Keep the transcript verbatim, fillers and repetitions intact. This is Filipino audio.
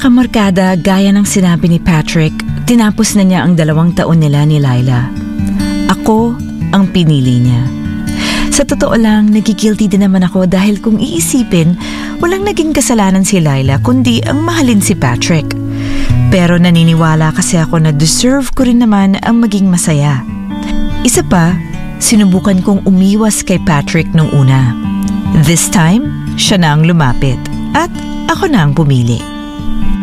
kamorkada, gaya ng sinabi ni Patrick, tinapos na niya ang dalawang taon nila ni Laila. Ako ang pinili niya. Sa totoo lang, nagigilty din naman ako dahil kung iisipin, walang naging kasalanan si Laila kundi ang mahalin si Patrick. Pero naniniwala kasi ako na deserve ko rin naman ang maging masaya. Isa pa, sinubukan kong umiwas kay Patrick nung una. This time, siya na ang lumapit at ako na ang pumili.